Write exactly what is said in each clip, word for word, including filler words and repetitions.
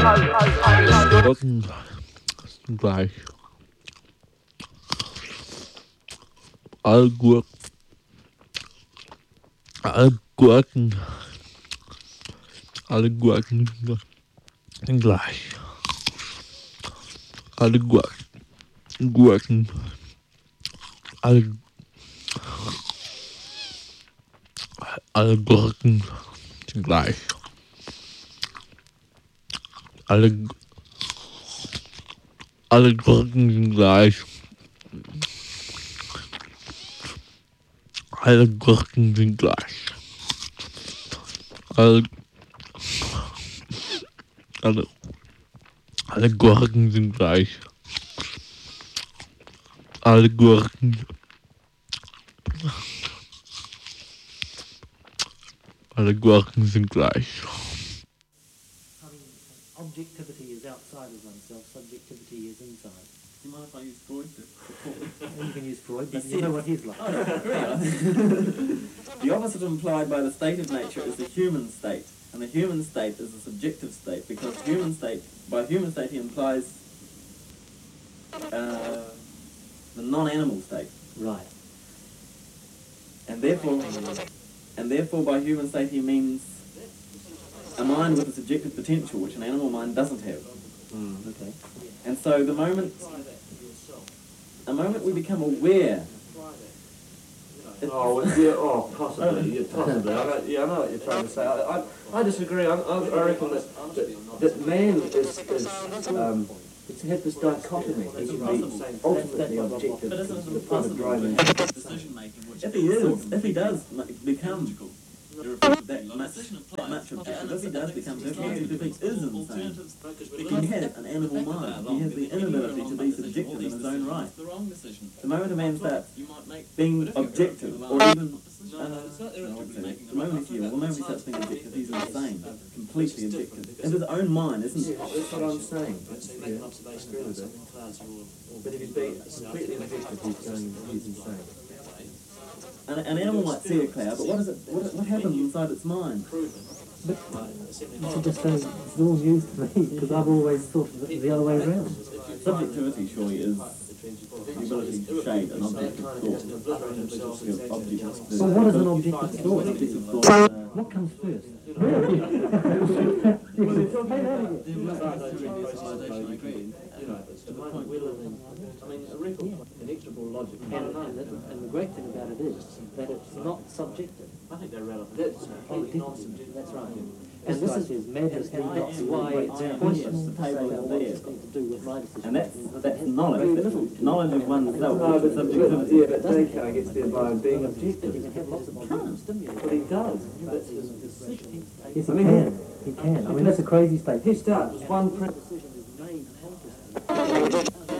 Gurken sind gleich. Alle Gurken, alle Gurken, alle Gurken sind gleich. Alle Gurken, Gurken, alle, alle Gurken sind gleich. Alle, alle Gurken sind gleich. Alle Gurken sind gleich. Alle, alle, alle Gurken sind gleich. Alle Gurken. Alle Gurken sind gleich. Objectivity is outside of oneself, subjectivity is inside. Do you mind if I use Freud to support this? You can use Freud, but He you know said- what he's like. Oh, no, I agree. The opposite implied by the state of nature is the human state, and the human state is a subjective state, because human state, by human state he implies uh, the non-animal state, Right. and therefore, and therefore by human state he means a mind with a subjective potential, which an animal mind doesn't have. Mm, okay. And so the moment, the moment we become aware, Oh, well, yeah, oh, possibly, yeah, possibly. I know, yeah, I know what you're trying to say. I, I, I disagree. I, I, I reckon that, that, that man is, is um, it's had this dichotomy. He can be ultimately objective. but isn't The it point of driving. decision making, which if he is, if he does ma- become that much, that much objective, if he does become subjective, if he is insane, he has an animal mind. He has the inability to be subjective in his own right. The moment a man starts being objective, or even uh, the moment he, the moment he starts being objective, he's insane, completely objective. In his own mind, isn't Yeah, it? that's what I'm saying. That's, yeah, I agree with that. But if he's being completely objective, he's going, he's insane. An, an animal might see a cloud, but what is it? What, what happens inside its mind? You should just say it's all news to me, because I've always thought of it the other way around. Subjectivity, surely, is the ability to shade an objective thought. The object- Well, what is an objective thought? Objective thought, uh, What comes first? You know, it's the moment we live in. I mean, a record, inexorable logic. And, and, the, and the great thing about it is that it's not subjective. I think they're relevant. That's completely non-subjective. That's right. And this is his madness, and that's why it's pointless to say that what it's going to do with my decision. and that's, that's knowledge. That's knowledge of oneself, No, which is but, subjectivity. yeah, but Descartes gets there by being You objective. can have lots of objective stimuli. But he does. That's his decision. Yes, he I mean, can. He can. I mean, that's a crazy state. He starts with one pre- decision is made consciously.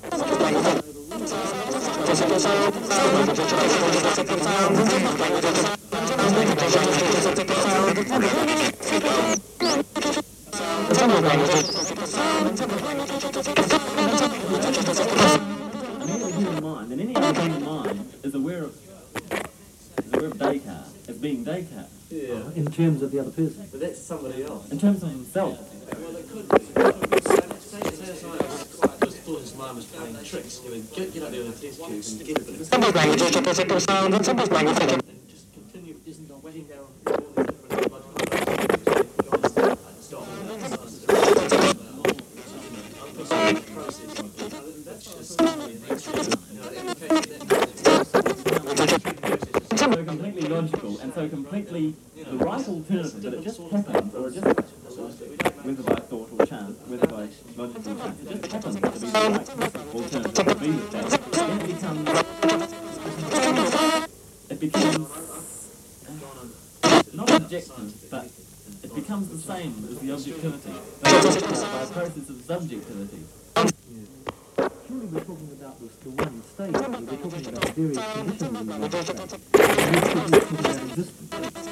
An any human mind, and any other human mind, is aware of, is aware of Descartes as being Descartes, Yeah, In terms of the other person. but that's somebody else. in terms of himself. Well, it could be. Say I just thought his mind was playing tricks. He would get, get up there with a test tube and get it. And just continue, isn't on wetting down all these different logical stop. That's just So completely logical, and so completely the right alternative, that it just happens, or it just, whether by thought or chance, whether by logical chance, it just happens to be the right alternative, to be the case, then it becomes, it becomes not objective, but it becomes the same as the objectivity, by a process of subjectivity. Surely we're talking about this the one state. We're talking about various conditions in the one state. And we're talking about existence.